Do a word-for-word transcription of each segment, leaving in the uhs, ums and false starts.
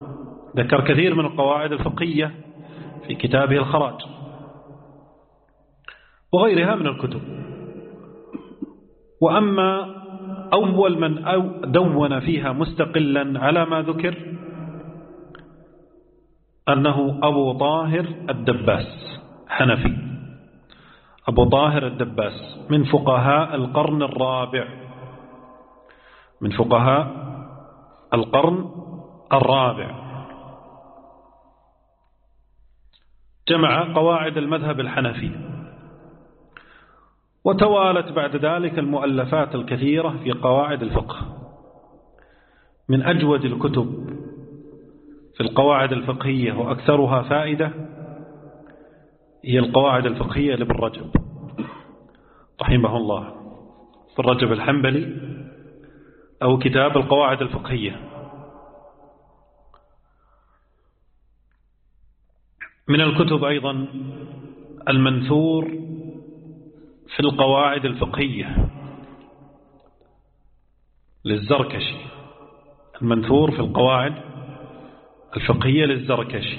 ذكر كثير من القواعد الفقهية في كتابه الخراج وغيرها من الكتب. وأما أول من أو دون فيها مستقلا على ما ذكر أنه أبو طاهر الدباس، حنفي، أبو طاهر الدباس من فقهاء القرن الرابع، من فقهاء القرن الرابع. جمع قواعد المذهب الحنفي، وتوالت بعد ذلك المؤلفات الكثيرة في قواعد الفقه. من أجود الكتب في القواعد الفقهية وأكثرها فائدة هي القواعد الفقهية لابن رجب رحمه الله، ابن رجب الحنبلي، أو كتاب القواعد الفقهية. من الكتب أيضا المنثور في القواعد الفقهية للزركشي، المنثور في القواعد الفقهية للزركشي.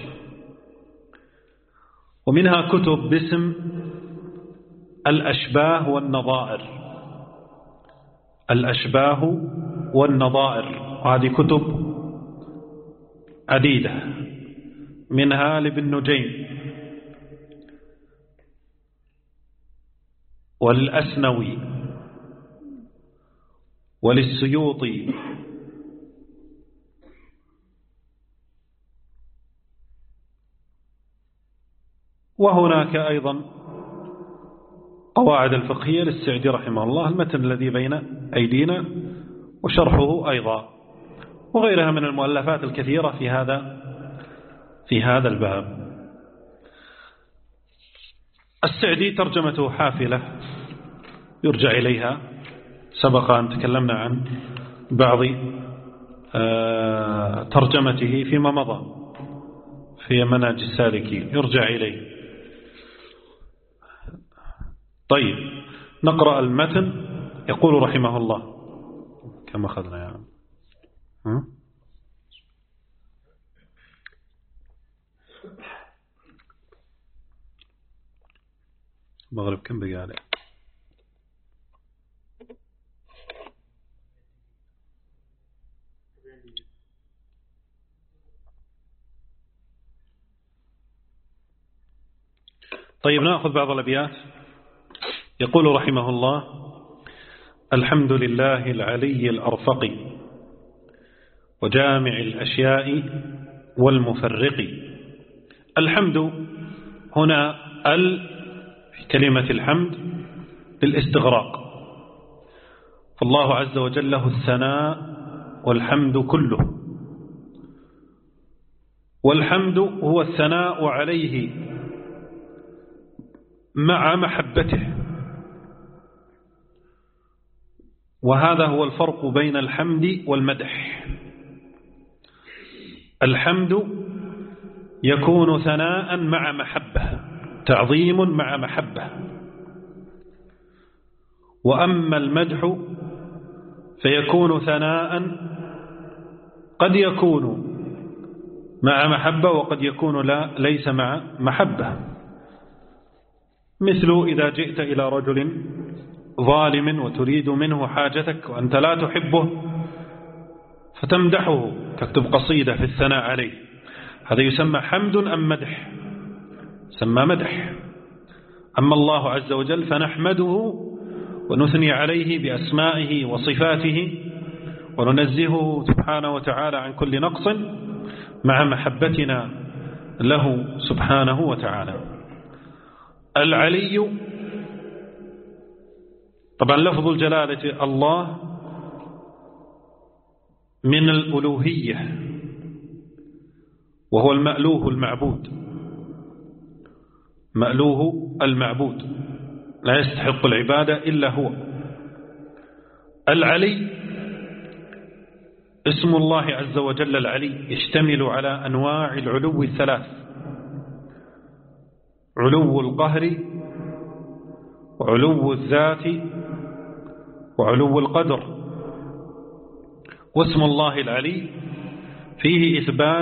ومنها كتب باسم الأشباه والنظائر، الأشباه والنظائر، وهذه كتب عديدة، منها لابن نجيم والأسنوي وللسيوطي وهناك أيضا قواعد الفقهية للسعدي رحمه الله، المتن الذي بين أيدينا وشرحه أيضا، وغيرها من المؤلفات الكثيرة في هذا في هذا الباب. السعدي ترجمته حافلة يرجع إليها، سبق أن تكلمنا عن بعض ترجمته فيما مضى في منهج السالكين، يرجع إليه. طيب نقرأ المتن. يقول رحمه الله، كم أخذنا يا عم؟ ها؟ المغرب كم بقى عليه؟ طيب نأخذ بعض الأبيات. يقول رحمه الله: الحمد لله العلي الأرفق وجامع الأشياء والمفرق. الحمد هنا ال في كلمة الحمد بالاستغراق، فالله عز وجل له الثناء والحمد كله، والحمد هو الثناء عليه مع محبته، وهذا هو الفرق بين الحمد والمدح. الحمد يكون ثناء مع محبة، تعظيم مع محبة، وأما المدح فيكون ثناء قد يكون مع محبة وقد يكون لا ليس مع محبة. مثل إذا جئت إلى رجل ظالم وتريد منه حاجتك وأنت لا تحبه فتمدحه، تكتب قصيدة في الثناء عليه، هذا يسمى حمد أم مدح؟ سمى مدح. أما الله عز وجل فنحمده ونثني عليه بأسمائه وصفاته وننزهه سبحانه وتعالى عن كل نقص مع محبتنا له سبحانه وتعالى. العلي، طبعا لفظ الجلالة الله من الألوهية، وهو المألوه المعبود، مألوه المعبود لا يستحق العبادة إلا هو. العلي اسم الله عز وجل العلي يشتمل على أنواع العلو الثلاث: علو القهر وعلو الذات وعلو القدر. واسم الله العلي فيه إثبات